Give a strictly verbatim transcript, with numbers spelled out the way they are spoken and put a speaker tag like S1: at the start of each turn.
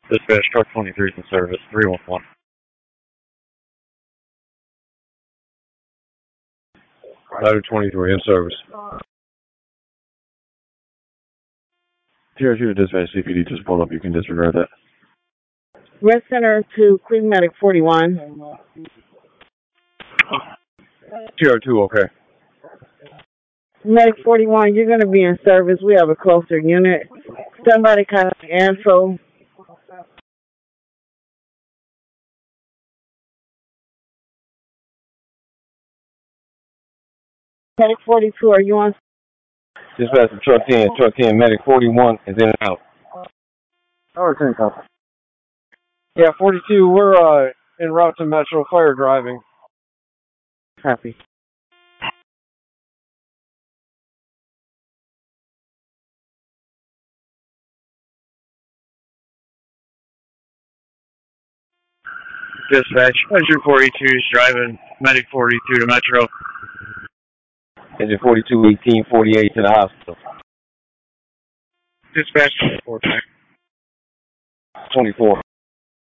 S1: Dispatch, truck twenty-three is in service, three one one.
S2: Ladder twenty-three in service.
S3: Sierra two to dispatch, C P D just pulled up. You can disregard that.
S4: Red Center to Cleveland Medic forty-one.
S2: Sierra two, okay.
S4: Medic forty-one, you're going to be in service. We have a closer unit. Somebody contact Anso. Medic forty-two, are you on?
S2: Dispatch to truck ten, truck ten, medic forty-one is in and out.
S3: Tower ten, copy.
S5: Yeah, forty-two, we're uh, en route to Metro, fire driving.
S4: Copy.
S1: Dispatch, Engine forty-two is driving Medic forty-two to Metro.
S2: Engine forty-two, eighteen forty-eight to the hospital.
S1: Dispatch, twenty-four back.
S2: twenty-four.